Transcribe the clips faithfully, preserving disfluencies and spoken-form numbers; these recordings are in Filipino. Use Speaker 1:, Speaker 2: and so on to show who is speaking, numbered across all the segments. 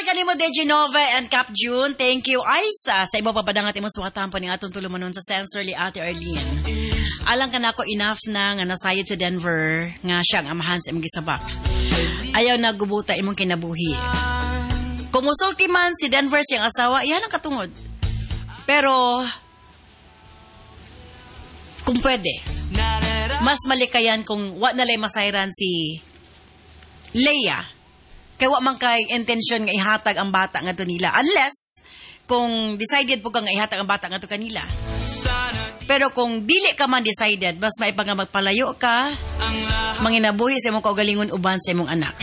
Speaker 1: ka ni mo, Dejanova and Cap June. Thank you, Aisa. Sa iba pa padangat imong suwatan pa ni atong tulumanon sa Sensorly Ate Arlene. Alang ka na ako enough na nga nasayod sa Denver nga siyang amahan sa imong gisabak. Ayaw na gubuta imong kinabuhi. Kumusulti man si Denver siyang asawa, iyan ang katungod. Pero, kung pwede, mas malikayan kung wa nalay masayran si Leia. Kaya wa man kay intention nga ihatag ang bata nga to nila. Unless, kung decided po ka nga ihatag ang bata nga to kanila. Pero kung dili ka man decided, mas maipag nga magpalayo ka, manginabuhi sa imong kaugalingon uban sa imong anak.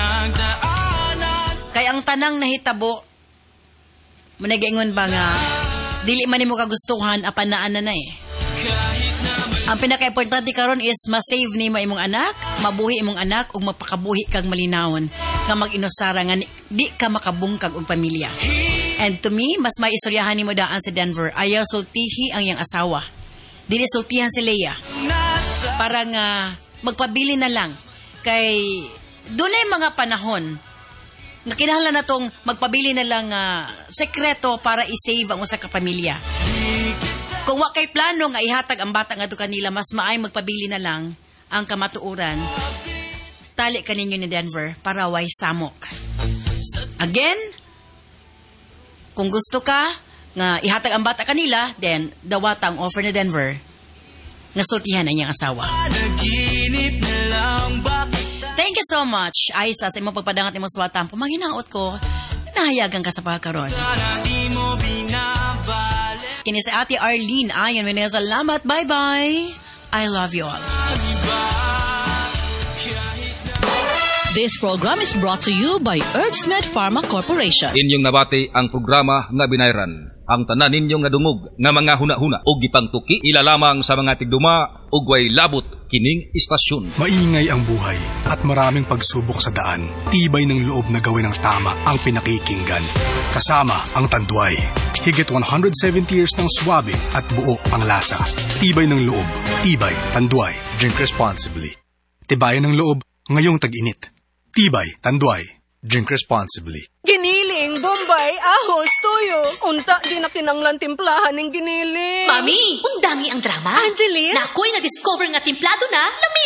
Speaker 1: Kaya ang tanang nahitabo, managingon ba nga, dili man nimo kagustuhan, apan naan na na eh. Ang pinaka-importante karon is ma-save ni mo imong anak, mabuhi imong anak, ug mapakabuhi kang malinawon nga mag-inusara nga di ka makabungkag og pamilya. And to me, mas may istoryahan ni mo daan sa Denver. Ayaw sultihi ang iyang asawa. Dili sultihan si Leia. Para nga magpabili na lang. Kay dunay mga panahon na kinahanglan na tong magpabili na lang uh, sekreto para i-save ang usa ka pamilya. Kung wa kay plano nga ihatag ang bata nga to kanila, mas maay magpabili na lang ang kamatuuran. Tali kaninyo ni Denver para way samok. Again, kung gusto ka nga ihatag ang bata kanila, then dawata ang offer ni Denver nga sultihan ang iyang asawa. Thank you so much, Aisa, sa imong pagpadangat imong suwatan. Pumanginaot ko, nahayagan ka sa pagkaroon. Kini sa Ate Arlene, ayon mo na salamat. Bye-bye. I love you all.
Speaker 2: This program is brought to you by Herbsmed Pharma Corporation.
Speaker 3: Inyong nabati ang programa nga binayran. Ang tanan ninyong nga dungog nga mga huna-huna o gipangtuki ilalamang sa mga tigduma ug way labot kining istasyon.
Speaker 4: Maingay ang buhay at maraming pagsubok sa daan. Tibay ng loob na gawin ang tama ang pinakikinggan. Kasama ang Tanduay. Higit one hundred seventy years ng swabe at buo ang lasa. Tibay ng loob. Tibay. Tanduay. Drink responsibly. Tibayan ng loob ngayong tag-init. Tibay. Tanduay. Drink responsibly.
Speaker 5: Giniling, Bombay, ahos, tuyo. Unta, di na kinanglan timplahan ng giniling.
Speaker 6: Mami, undangi ang drama.
Speaker 5: Angeline?
Speaker 6: Na ako'y na-discover nga timplado na, lami